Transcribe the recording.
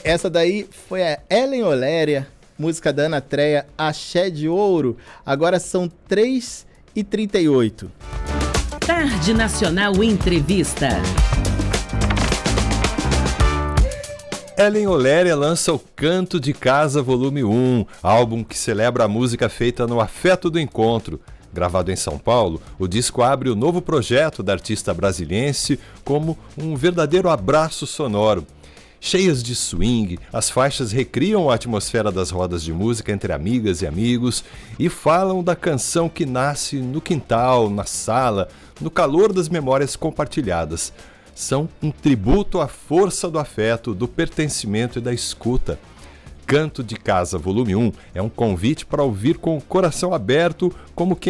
Essa daí foi a Ellen Oléria, música da Ana Treia, Axé de Ouro. Agora são 3h38. Tarde Nacional Entrevista. Ellen Oléria lança o Canto de Casa Volume 1, álbum que celebra a música feita no afeto do encontro. Gravado em São Paulo, o disco abre o novo projeto da artista brasiliense como um verdadeiro abraço sonoro. Cheias de swing, as faixas recriam a atmosfera das rodas de música entre amigas e amigos e falam da canção que nasce no quintal, na sala, no calor das memórias compartilhadas. São um tributo à força do afeto, do pertencimento e da escuta. Canto de Casa Volume 1 é um convite para ouvir com o coração aberto, como quem